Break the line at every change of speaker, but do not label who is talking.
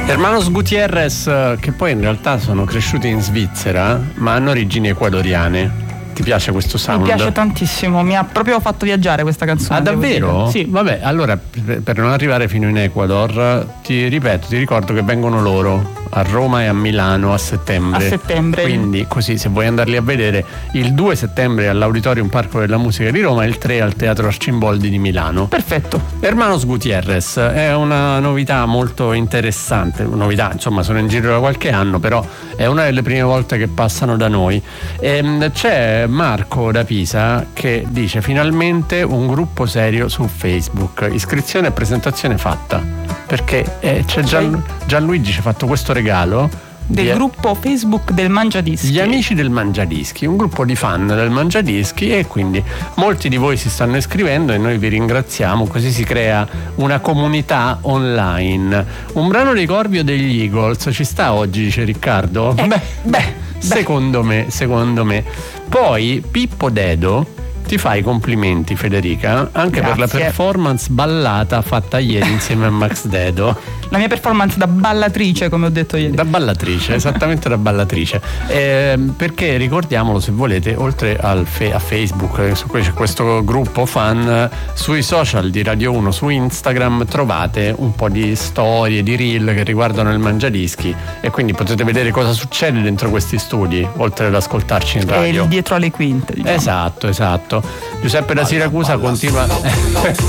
Hermanos Gutierrez, che poi in realtà sono cresciuti in Svizzera, ma hanno origini ecuadoriane. Ti piace questo sound?
Mi piace tantissimo, mi ha proprio fatto viaggiare questa canzone.
Ah, davvero?
Sì.
Vabbè, allora per non arrivare fino in Ecuador, ti ricordo che vengono loro a Roma e a Milano a settembre.
A settembre.
Quindi così, se vuoi andarli a vedere, il 2 settembre all'Auditorium Parco della Musica di Roma e il 3 al Teatro Arcimboldi di Milano.
Perfetto.
Hermanos Gutierrez è una novità molto interessante, novità, insomma, sono in giro da qualche anno, però è una delle prime volte che passano da noi. C'è Marco da Pisa che dice: finalmente un gruppo serio su Facebook, iscrizione e presentazione fatta, perché c'è Gianluigi ci ha fatto questo regalo
del gruppo Facebook del Mangiadischi.
Gli amici del Mangiadischi, un gruppo di fan del Mangiadischi, e quindi molti di voi si stanno iscrivendo e noi vi ringraziamo, così si crea una comunità online. Un brano dei Corvi o degli Eagles ci sta oggi, dice Riccardo? Secondo me. Poi Pippo Dedo ti fa i complimenti, Federica, anche
Grazie.
per la performance ballata fatta ieri insieme a Max Dedo.
La mia performance da ballatrice, come ho detto ieri.
Da ballatrice, esattamente da ballatrice. Perché ricordiamolo, se volete, oltre a Facebook, su cui c'è questo gruppo fan, sui social di Radio 1, su Instagram trovate un po' di storie, di reel che riguardano il Mangiadischi, e quindi potete vedere cosa succede dentro questi studi, oltre ad ascoltarci in radio.
E il dietro alle quinte, diciamo.
Esatto. Giuseppe da Siracusa continua